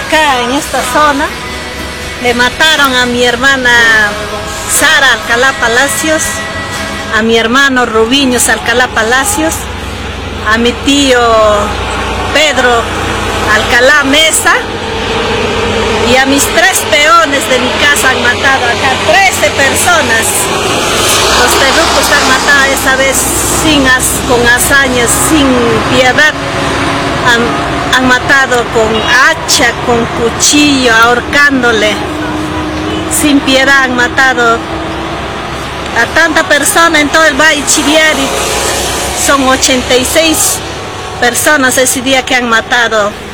acá en esta zona. Le mataron a mi hermana Sara Alcalá Palacios, a mi hermano Rubiños Alcalá Palacios, a mi tío Pedro Alcalá Mesa y a mis 3 peones de mi casa han matado acá 13 personas. Los terrucos han matado esta vez con hazañas, sin piedad. Han matado con hacha, con cuchillo, ahorcándole. Sin piedad han matado a tanta persona en todo el Valle Chiriari. Son 86 personas ese día que han matado.